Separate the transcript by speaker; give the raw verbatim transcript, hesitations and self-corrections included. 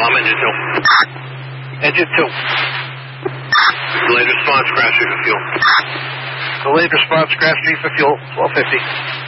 Speaker 1: Um, engine two.
Speaker 2: Engine two.
Speaker 1: Delayed response, crash G for fuel.
Speaker 2: Delayed response, crash G for fuel, twelve fifty.